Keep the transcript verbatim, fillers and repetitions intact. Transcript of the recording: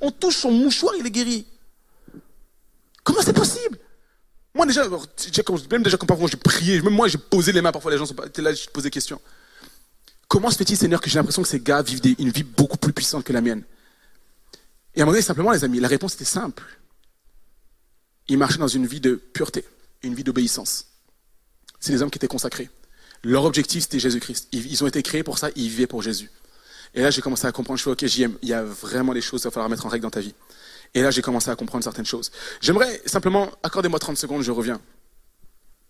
on touche son mouchoir, il est guéri. Comment c'est possible? Moi déjà, même déjà quand parfois j'ai prié, même moi j'ai posé les mains, parfois les gens étaient là, je posais des questions. Comment se fait-il, Seigneur, que j'ai l'impression que ces gars vivent des, une vie beaucoup plus puissante que la mienne? Et à un moment donné, simplement, les amis, la réponse était simple. Ils marchaient dans une vie de pureté, une vie d'obéissance. C'est des hommes qui étaient consacrés. Leur objectif, c'était Jésus-Christ. Ils, ils ont été créés pour ça, ils vivaient pour Jésus. Et là, j'ai commencé à comprendre, je fais, ok, J M, il y a vraiment des choses qu'il va falloir mettre en règle dans ta vie. Et là, j'ai commencé à comprendre certaines choses. J'aimerais simplement, accordez-moi trente secondes, je reviens.